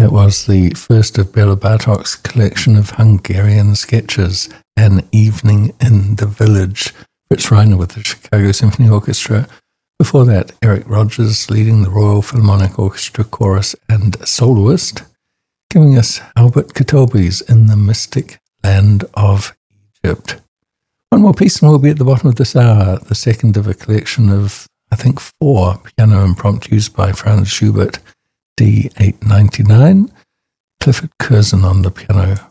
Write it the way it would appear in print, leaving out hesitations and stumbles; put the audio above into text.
That was the first of Bela Bartok's collection of Hungarian sketches, An Evening in the Village. Fritz Reiner with the Chicago Symphony Orchestra. Before that, Eric Rogers leading the Royal Philharmonic Orchestra chorus and soloist, giving us Albert Katobe's In the Mystic Land of Egypt. One more piece and we'll be at the bottom of this hour, the second of a collection of, I think, 4 piano impromptus by Franz Schubert, D899, Clifford Curzon on the piano,